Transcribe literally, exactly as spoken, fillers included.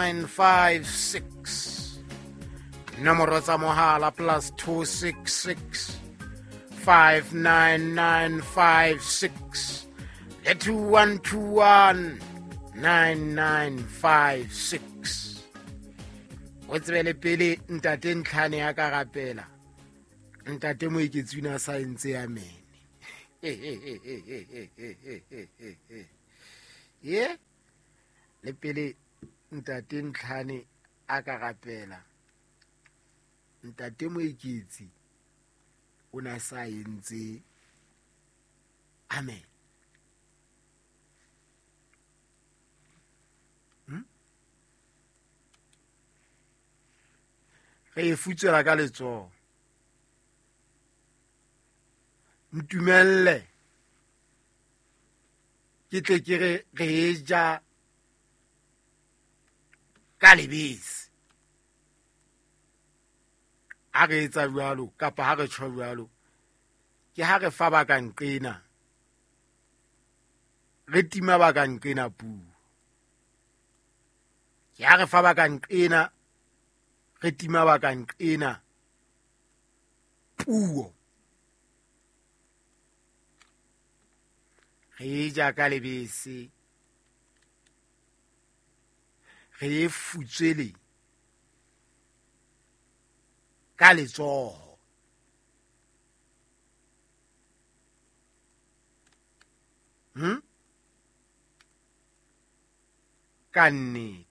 nine five six. Nomoro tsa mohala plus two six six five nine nine five six le two one two one nine nine five six. O tsebele pele ntate Ntlhane ya ka rapela. Ntate mo iketswina science ya mene. Ye le pele ntate Ntlhane a ka rapela. Ntate mo iketsi una science. Amen. Hmm? Re futsela ka letso. Ntumelle. Ke tle ke re re ja ka lebese. Ha re etsa jwalo kapa ha re tshwa jwalo ke ha re fa ba ka nqena re tima ba ka nqena puo ke ha re fa ba ka nqena re tima ba ka nqena puo re ja ka lebese re futsele ka letsoho. Hmm? Ka nnete.